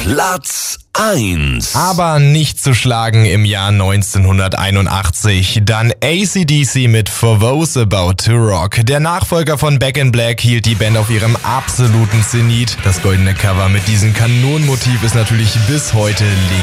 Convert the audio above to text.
Platz 1. Aber nicht zu schlagen im Jahr 1981. Dann AC/DC mit For Those About to Rock. Der Nachfolger von Back in Black hielt die Band auf ihrem absoluten Zenit. Das goldene Cover mit diesem Kanonenmotiv ist natürlich bis heute legendär.